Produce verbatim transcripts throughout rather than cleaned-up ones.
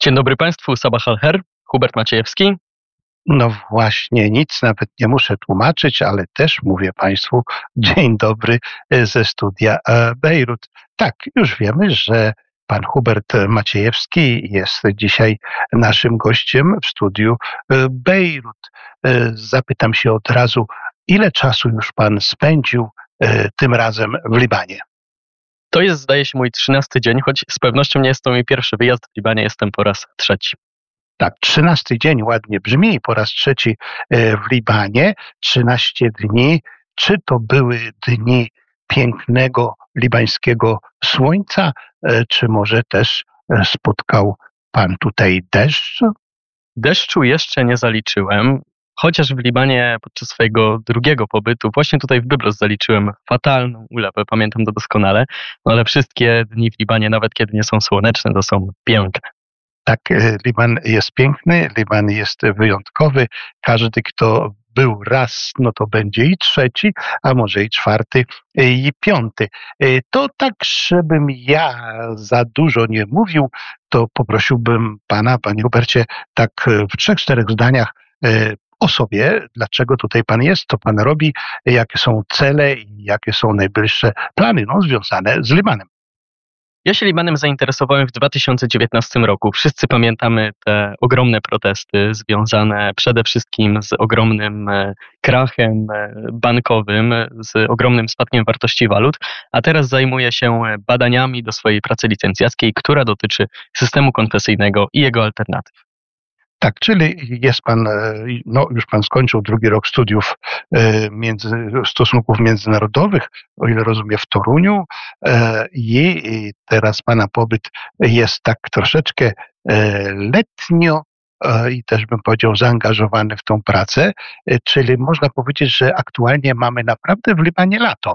Dzień dobry Państwu, Sabah al-Her, Hubert Maciejewski. No właśnie, nic nawet nie muszę tłumaczyć, ale też mówię Państwu dzień dobry ze studia Bejrut. Tak, już wiemy, że pan Hubert Maciejewski jest dzisiaj naszym gościem w studiu Bejrut. Zapytam się od razu, ile czasu już pan spędził tym razem w Libanie? To jest, zdaje się, mój trzynasty dzień, choć z pewnością nie jest to mój pierwszy wyjazd w Libanie, jestem po raz trzeci. Tak, trzynasty dzień ładnie brzmi, po raz trzeci w Libanie, trzynaście dni. Czy to były dni pięknego libańskiego słońca, czy może też spotkał pan tutaj deszcz? Deszczu jeszcze nie zaliczyłem, chociaż w Libanie podczas swojego drugiego pobytu, właśnie tutaj w Byblos zaliczyłem fatalną ulewę, pamiętam to doskonale, no ale wszystkie dni w Libanie, nawet kiedy nie są słoneczne, to są piękne. Tak, Liban jest piękny, Liban jest wyjątkowy. Każdy, kto był raz, no to będzie i trzeci, a może i czwarty, i piąty. To tak, żebym ja za dużo nie mówił, to poprosiłbym pana, panie Hubercie, tak w trzech, czterech zdaniach o sobie, dlaczego tutaj pan jest, co pan robi, jakie są cele i jakie są najbliższe plany no, związane z Libanem. Ja się Libanem zainteresowałem w dwa tysiące dziewiętnastym roku. Wszyscy pamiętamy te ogromne protesty związane przede wszystkim z ogromnym krachem bankowym, z ogromnym spadkiem wartości walut, a teraz zajmuję się badaniami do swojej pracy licencjackiej, która dotyczy systemu konfesyjnego i jego alternatyw. Tak, czyli jest pan, no już pan skończył drugi rok studiów między, stosunków międzynarodowych, o ile rozumiem, w Toruniu i teraz pana pobyt jest tak troszeczkę letnio i też bym powiedział zaangażowany w tą pracę, czyli można powiedzieć, że aktualnie mamy naprawdę w Libanie lato.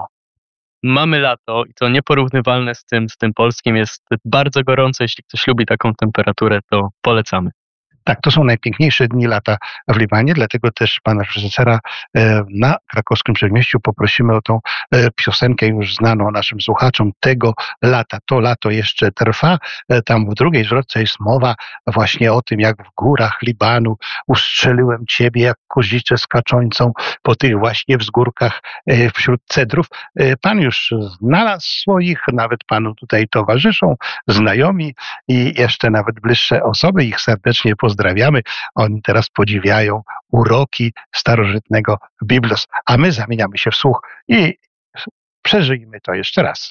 Mamy lato i to nieporównywalne z tym, z tym polskim, jest bardzo gorąco, jeśli ktoś lubi taką temperaturę, to polecamy. Tak, to są najpiękniejsze dni lata w Libanie, dlatego też pana reżysera na Krakowskim Przedmieściu poprosimy o tą piosenkę już znaną naszym słuchaczom tego lata. To lato jeszcze trwa. Tam w drugiej zwrotce jest mowa właśnie o tym, jak w górach Libanu ustrzeliłem ciebie jak kozicę skaczącą po tych właśnie wzgórkach wśród cedrów. Pan już znalazł swoich, nawet panu tutaj towarzyszą, znajomi i jeszcze nawet bliższe osoby. Ich serdecznie pozdrawiam. Pozdrawiamy. Oni teraz podziwiają uroki starożytnego Byblos, a my zamieniamy się w słuch i przeżyjmy to jeszcze raz.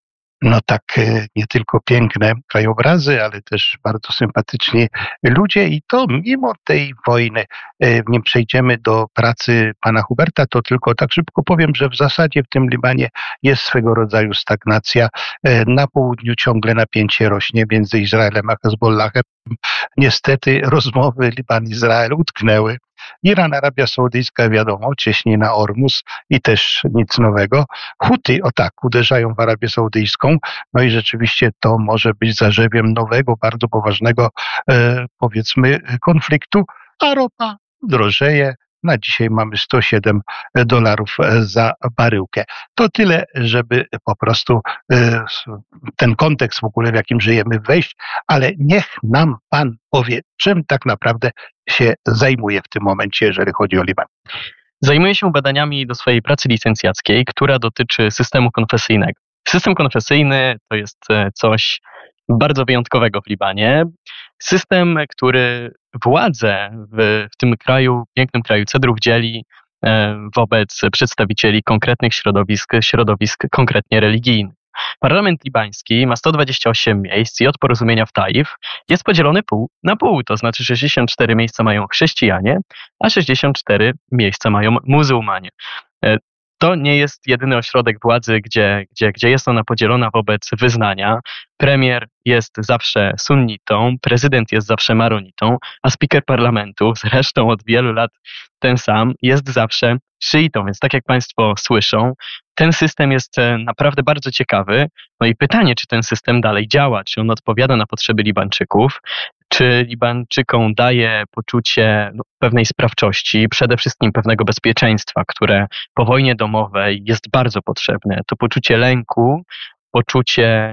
No tak, nie tylko piękne krajobrazy, ale też bardzo sympatyczni ludzie i to mimo tej wojny. Nie przejdziemy do pracy pana Huberta, to tylko tak szybko powiem, że w zasadzie w tym Libanie jest swego rodzaju stagnacja. Na południu ciągle napięcie rośnie między Izraelem a Hezbollahem. Niestety rozmowy Liban-Izrael utknęły. Iran, Arabia Saudyjska, wiadomo, cieśnina Ormus i też nic nowego. Huty, o tak, uderzają w Arabię Saudyjską, no i rzeczywiście to może być zarzewiem nowego, bardzo poważnego, e, powiedzmy, konfliktu, a ropa drożeje. Na dzisiaj mamy sto siedem dolarów za baryłkę. To tyle, żeby po prostu e, ten kontekst w ogóle, w jakim żyjemy, wejść, ale niech nam pan powie, czym tak naprawdę się zajmuje w tym momencie, jeżeli chodzi o Liban. Zajmuję się badaniami do swojej pracy licencjackiej, która dotyczy systemu konfesyjnego. System konfesyjny to jest coś bardzo wyjątkowego w Libanie. System, który władzę w, w tym kraju, pięknym kraju cedrów dzieli e, wobec przedstawicieli konkretnych środowisk, środowisk konkretnie religijnych. Parlament libański ma sto dwadzieścia osiem miejsc i od porozumienia w Taif jest podzielony pół na pół, to znaczy sześćdziesiąt cztery miejsca mają chrześcijanie, a sześćdziesiąt cztery miejsca mają muzułmanie. E, To nie jest jedyny ośrodek władzy, gdzie, gdzie, gdzie jest ona podzielona wobec wyznania. Premier jest zawsze sunnitą, prezydent jest zawsze maronitą, a speaker parlamentu, zresztą od wielu lat ten sam, jest zawsze szyitą. Więc tak jak Państwo słyszą, ten system jest naprawdę bardzo ciekawy. No i pytanie, czy ten system dalej działa, czy on odpowiada na potrzeby Libańczyków, czy Libańczykom daje poczucie no, pewnej sprawczości, przede wszystkim pewnego bezpieczeństwa, które po wojnie domowej jest bardzo potrzebne. To poczucie lęku, poczucie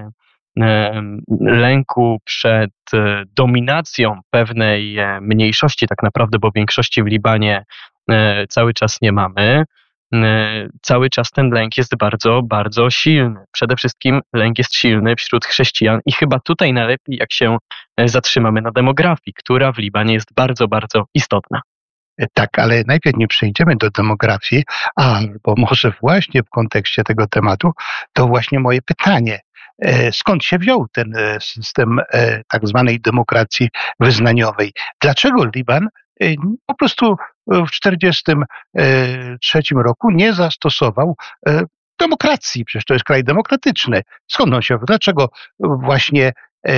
lęku przed dominacją pewnej mniejszości tak naprawdę, bo większości w Libanie cały czas nie mamy. Cały czas ten lęk jest bardzo, bardzo silny. Przede wszystkim lęk jest silny wśród chrześcijan i chyba tutaj najlepiej, jak się zatrzymamy na demografii, która w Libanie jest bardzo, bardzo istotna. Tak, ale najpierw nie przejdziemy do demografii, albo może właśnie w kontekście tego tematu, to właśnie moje pytanie. Skąd się wziął ten system tak zwanej demokracji wyznaniowej? Dlaczego Liban po prostu w tysiąc dziewięćset czterdziestym trzecim roku nie zastosował demokracji? Przecież to jest kraj demokratyczny. Skąd on się wziął? Dlaczego właśnie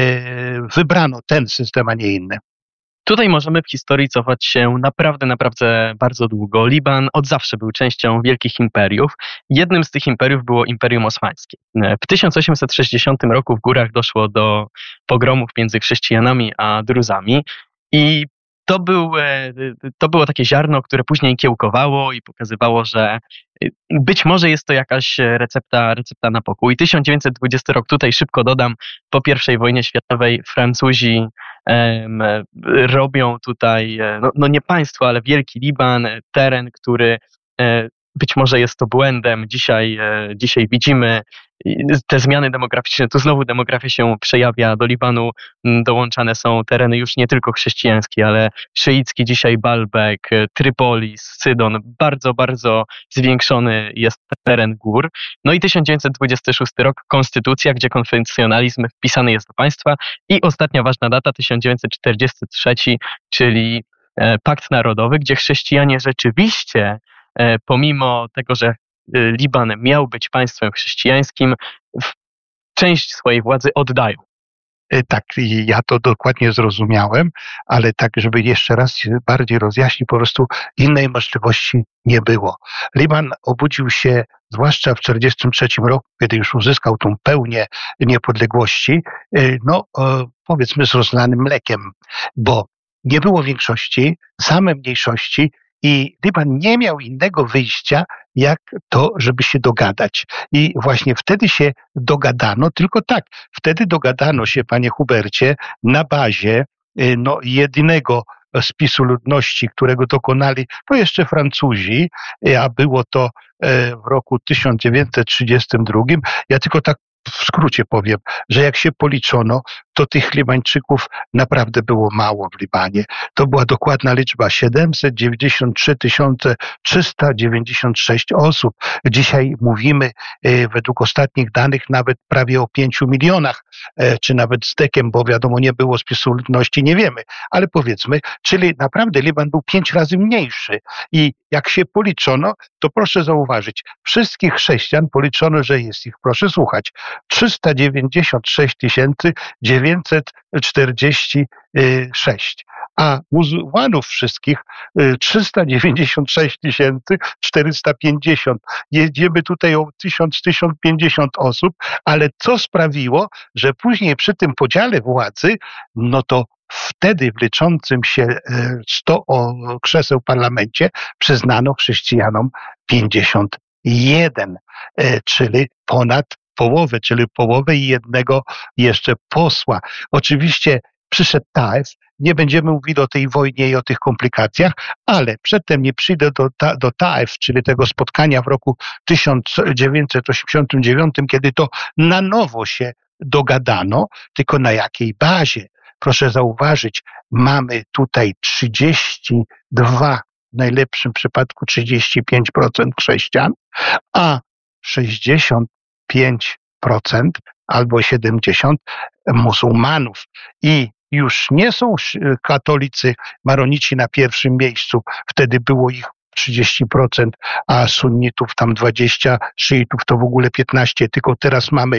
wybrano ten system, a nie inny? Tutaj możemy w historii cofać się naprawdę, naprawdę bardzo długo. Liban od zawsze był częścią wielkich imperiów. Jednym z tych imperiów było Imperium Osmańskie. W tysiąc osiemset sześćdziesiątym roku w górach doszło do pogromów między chrześcijanami a Druzami i to, był, to było takie ziarno, które później kiełkowało i pokazywało, że być może jest to jakaś recepta, recepta na pokój. tysiąc dziewięćset dwudziesty rok, tutaj szybko dodam, po pierwszej wojnie światowej Francuzi um, robią tutaj, no, no nie państwo, ale wielki Liban, teren, który um, być może jest to błędem. Dzisiaj, um, dzisiaj widzimy te zmiany demograficzne, tu znowu demografia się przejawia. Do Libanu dołączane są tereny już nie tylko chrześcijańskie, ale szyicki dzisiaj Baalbek, Trypolis, Sydon. Bardzo, bardzo zwiększony jest teren gór. No i tysiąc dziewięćset dwudziesty szósty rok, konstytucja, gdzie konfesjonalizm wpisany jest do państwa. I ostatnia ważna data, tysiąc dziewięćset czterdziesty trzeci, czyli Pakt Narodowy, gdzie chrześcijanie rzeczywiście, pomimo tego, że Liban miał być państwem chrześcijańskim, część swojej władzy oddają. Tak, ja to dokładnie zrozumiałem, ale tak, żeby jeszcze raz bardziej rozjaśnić, po prostu innej możliwości nie było. Liban obudził się zwłaszcza w tysiąc dziewięćset czterdziestym trzecim roku, kiedy już uzyskał tą pełnię niepodległości, no powiedzmy z rozlanym mlekiem, bo nie było większości, same mniejszości i Liban nie miał innego wyjścia, jak to, żeby się dogadać. I właśnie wtedy się dogadano, tylko tak, wtedy dogadano się, panie Hubercie, na bazie no, jedynego spisu ludności, którego dokonali, to jeszcze Francuzi, a było to w roku tysiąc dziewięćset trzydziestym drugim. Ja tylko tak w skrócie powiem, że jak się policzono, to tych Libańczyków naprawdę było mało w Libanie. To była dokładna liczba siedemset dziewięćdziesiąt trzy tysiące trzysta dziewięćdziesiąt sześć osób. Dzisiaj mówimy według ostatnich danych nawet prawie o pięciu milionach, czy nawet z tekiem, bo wiadomo nie było spisu ludności, nie wiemy, ale powiedzmy, czyli naprawdę Liban był pięć razy mniejszy i jak się policzono, to proszę zauważyć, wszystkich chrześcijan policzono, że jest ich, proszę słuchać, trzysta dziewięćdziesiąt sześć tysięcy dziewięćset czterdzieści sześć, a muzułmanów wszystkich trzysta dziewięćdziesiąt sześć tysięcy czterysta pięćdziesiąt. Jedziemy tutaj o tysiąc, tysiąc pięćdziesiąt osób, ale co sprawiło, że później przy tym podziale władzy, no to wtedy w liczącym się sto krzeseł w parlamencie przyznano chrześcijanom pięćdziesiąt jeden, czyli ponad połowę, czyli połowę i jednego jeszcze posła. Oczywiście przyszedł Taif, nie będziemy mówili o tej wojnie i o tych komplikacjach, ale przedtem nie przyjdę do, do Taif, czyli tego spotkania w roku tysiąc dziewięćset osiemdziesiątym dziewiątym, kiedy to na nowo się dogadano, tylko na jakiej bazie? Proszę zauważyć, mamy tutaj trzydzieści dwa, w najlepszym przypadku trzydzieści pięć procent chrześcijan, a sześćdziesiąt pięć procent albo siedemdziesiąt procent muzułmanów. I już nie są katolicy, maronici na pierwszym miejscu, wtedy było ich trzydzieści procent, a sunnitów tam dwadzieścia procent, szyitów to w ogóle piętnaście procent, tylko teraz mamy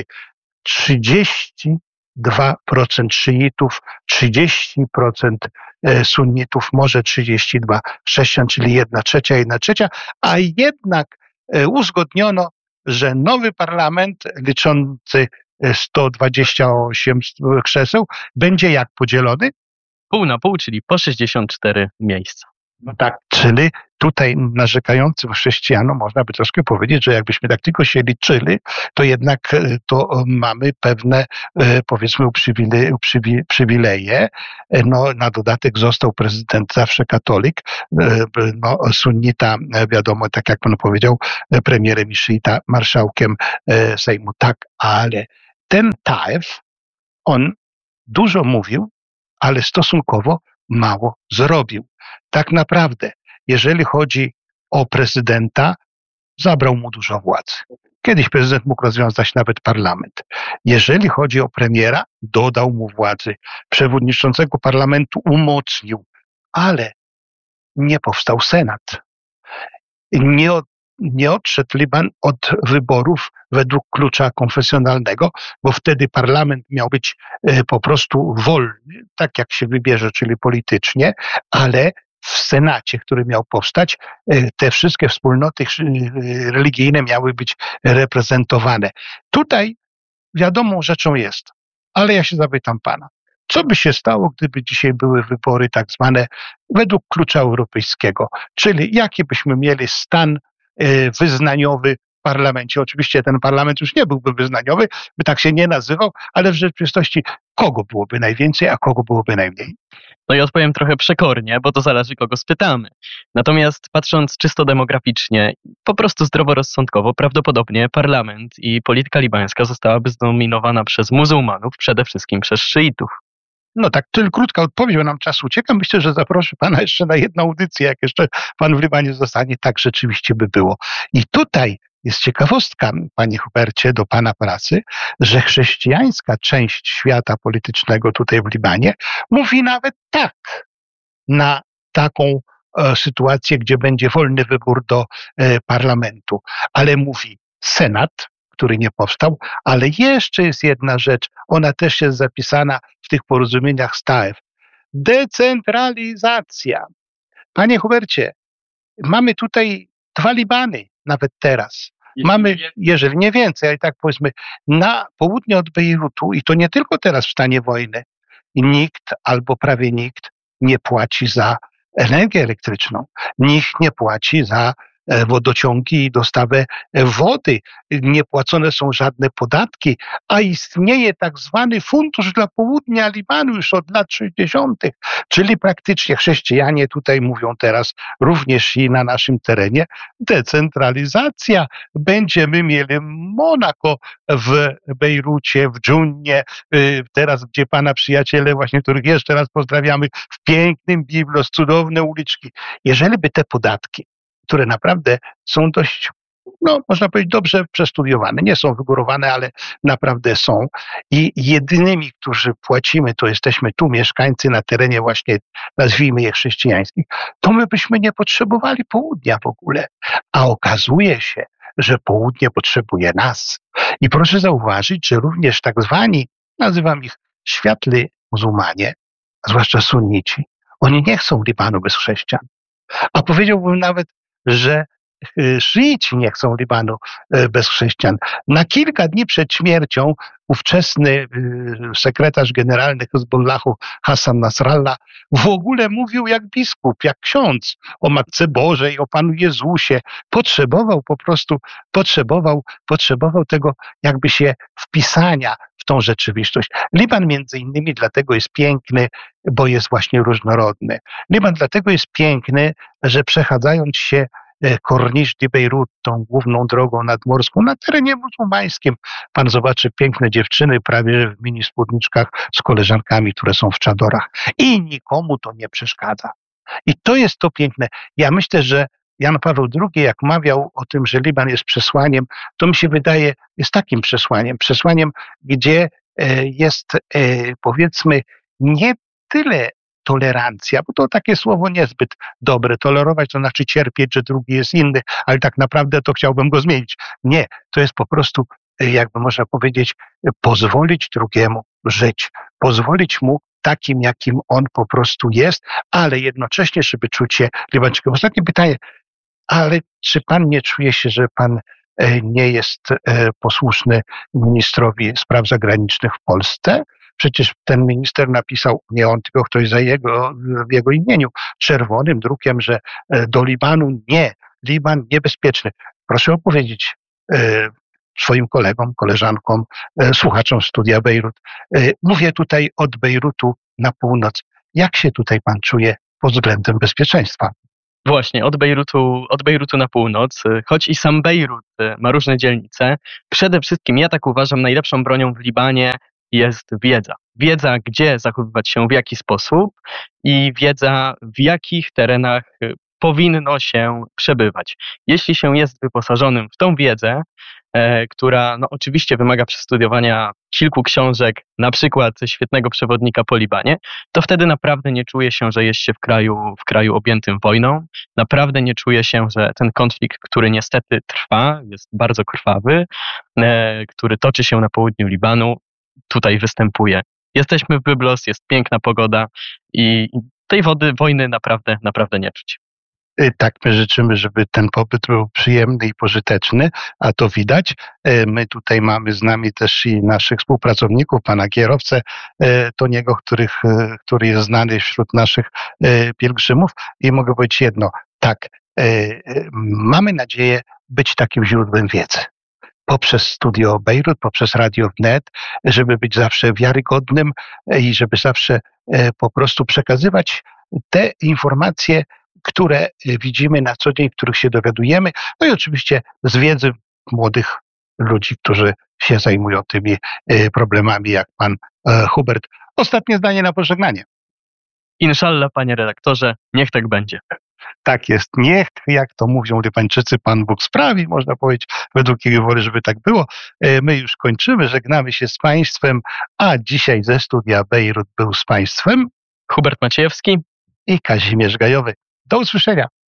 trzydzieści dwa procent szyitów, trzydzieści procent sunnitów, może trzydzieści dwa procent chrześcijan, czyli jedna trzecia, jedna trzecia, a jednak uzgodniono, że nowy parlament liczący sto dwadzieścia osiem krzeseł będzie jak podzielony? Pół na pół, czyli po sześćdziesiąt cztery miejsca. No tak, czyli tutaj narzekającym chrześcijanom można by troszkę powiedzieć, że jakbyśmy tak tylko się liczyli, to jednak to mamy pewne, powiedzmy, uprzywile, uprzywile, przywileje. No, na dodatek został prezydent zawsze katolik, no, sunnita, wiadomo, tak jak pan powiedział, premierem i szyita, marszałkiem Sejmu, tak, ale ten Taif, on dużo mówił, ale stosunkowo mało zrobił. Tak naprawdę, jeżeli chodzi o prezydenta, zabrał mu dużo władzy. Kiedyś prezydent mógł rozwiązać nawet parlament. Jeżeli chodzi o premiera, dodał mu władzy. Przewodniczącego parlamentu umocnił, ale nie powstał Senat. Nie, od, nie odszedł Liban od wyborów według klucza konfesjonalnego, bo wtedy parlament miał być e, po prostu wolny, tak jak się wybierze, czyli politycznie, ale w Senacie, który miał powstać, e, te wszystkie wspólnoty e, religijne miały być reprezentowane. Tutaj wiadomą rzeczą jest, ale ja się zapytam pana, co by się stało, gdyby dzisiaj były wybory tak zwane według klucza europejskiego, czyli jaki byśmy mieli stan wyznaniowy w parlamencie. Oczywiście ten parlament już nie byłby wyznaniowy, by tak się nie nazywał, ale w rzeczywistości kogo byłoby najwięcej, a kogo byłoby najmniej? No i odpowiem trochę przekornie, bo to zależy, kogo spytamy. Natomiast patrząc czysto demograficznie, po prostu zdroworozsądkowo, prawdopodobnie parlament i polityka libańska zostałaby zdominowana przez muzułmanów, przede wszystkim przez szyitów. No tak, tylko krótka odpowiedź, bo nam czas ucieka. Myślę, że zaproszę pana jeszcze na jedną audycję, jak jeszcze pan w Libanie zostanie. Tak rzeczywiście by było. I tutaj jest ciekawostka, panie Hubercie, do pana pracy, że chrześcijańska część świata politycznego tutaj w Libanie mówi nawet tak na taką e, sytuację, gdzie będzie wolny wybór do e, parlamentu. Ale mówi Senat, który nie powstał, ale jeszcze jest jedna rzecz, ona też jest zapisana w tych porozumieniach z Taif. Decentralizacja. Panie Hubercie, mamy tutaj dwa Libany, nawet teraz. Jeżeli mamy, jeżeli nie więcej, ale tak powiedzmy, na południe od Bejrutu, i to nie tylko teraz w stanie wojny, nikt albo prawie nikt nie płaci za energię elektryczną. Nikt nie płaci za wodociągi i dostawę wody. Nie płacone są żadne podatki, a istnieje tak zwany fundusz dla południa Libanu już od lat sześćdziesiątych. Czyli praktycznie chrześcijanie tutaj mówią teraz również i na naszym terenie decentralizacja. Będziemy mieli Monako w Bejrucie, w Dżunnie, teraz gdzie pana przyjaciele właśnie, których jeszcze raz pozdrawiamy, w pięknym Biblos, cudowne uliczki. Jeżeli by te podatki, które naprawdę są dość, no można powiedzieć, dobrze przestudiowane. Nie są wygórowane, ale naprawdę są. I jedynymi, którzy płacimy, to jesteśmy tu mieszkańcy na terenie właśnie, nazwijmy je chrześcijańskich, to my byśmy nie potrzebowali południa w ogóle. A okazuje się, że południe potrzebuje nas. I proszę zauważyć, że również tak zwani, nazywam ich światli muzułmanie, zwłaszcza sunnici, oni nie chcą Libanu bez chrześcijan. A powiedziałbym nawet, że szyici nie chcą Libanu bez chrześcijan. Na kilka dni przed śmiercią ówczesny sekretarz generalny Hezbollahu Hassan Nasrallah w ogóle mówił jak biskup, jak ksiądz o Matce Bożej, o Panu Jezusie. Potrzebował po prostu, potrzebował, potrzebował tego jakby się wpisania w tą rzeczywistość. Liban między innymi dlatego jest piękny, bo jest właśnie różnorodny. Liban dlatego jest piękny, że przechadzając się Kornisz di Bejrut, tą główną drogą nadmorską na terenie muzułmańskim, pan zobaczy piękne dziewczyny prawie w mini spódniczkach z koleżankami, które są w czadorach. I nikomu to nie przeszkadza. I to jest to piękne. Ja myślę, że Jan Paweł drugi, jak mawiał o tym, że Liban jest przesłaniem, to mi się wydaje, jest takim przesłaniem. Przesłaniem, gdzie jest, powiedzmy, nie tyle tolerancja, bo to takie słowo niezbyt dobre. Tolerować to znaczy cierpieć, że drugi jest inny, ale tak naprawdę to chciałbym go zmienić. Nie, to jest po prostu, jakby można powiedzieć, pozwolić drugiemu żyć. Pozwolić mu takim, jakim on po prostu jest, ale jednocześnie, żeby czuć się Libańczykiem. Ostatnie pytanie, ale czy pan nie czuje się, że pan nie jest posłuszny ministrowi spraw zagranicznych w Polsce? Przecież ten minister napisał, nie on, tylko ktoś za jego, w jego imieniu, czerwonym drukiem, że do Libanu nie, Liban niebezpieczny. Proszę opowiedzieć swoim kolegom, koleżankom, słuchaczom Studia Bejrut. Mówię tutaj od Bejrutu na północ. Jak się tutaj pan czuje pod względem bezpieczeństwa? Właśnie, od Bejrutu, od Bejrutu na północ, choć i sam Bejrut ma różne dzielnice, przede wszystkim ja tak uważam, najlepszą bronią w Libanie jest wiedza. Wiedza, gdzie zachowywać się, w jaki sposób i wiedza, w jakich terenach powinno się przebywać. Jeśli się jest wyposażonym w tą wiedzę, e, która no, oczywiście wymaga przestudiowania kilku książek, na przykład świetnego przewodnika po Libanie, to wtedy naprawdę nie czuje się, że jest się w kraju, w kraju objętym wojną. Naprawdę nie czuje się, że ten konflikt, który niestety trwa, jest bardzo krwawy, e, który toczy się na południu Libanu, tutaj występuje. Jesteśmy w Byblos, jest piękna pogoda i tej wody, wojny naprawdę, naprawdę nie czuć. Tak, my życzymy, żeby ten pobyt był przyjemny i pożyteczny, a to widać. My tutaj mamy z nami też i naszych współpracowników, pana kierowcę Toniego, których, który jest znany wśród naszych pielgrzymów i mogę powiedzieć jedno, tak, mamy nadzieję być takim źródłem wiedzy. Poprzez Studio Bejrut, poprzez Radio Wnet, żeby być zawsze wiarygodnym i żeby zawsze po prostu przekazywać te informacje, które widzimy na co dzień, których się dowiadujemy, no i oczywiście z wiedzy młodych ludzi, którzy się zajmują tymi problemami, jak pan Hubert. Ostatnie zdanie na pożegnanie. Inshallah, panie redaktorze, niech tak będzie. Tak jest, niech, jak to mówią Libańczycy, Pan Bóg sprawi, można powiedzieć, według jego woli, żeby tak było. My już kończymy, żegnamy się z Państwem, a dzisiaj ze Studia Bejrut był z Państwem Hubert Maciejewski i Kazimierz Gajowy. Do usłyszenia.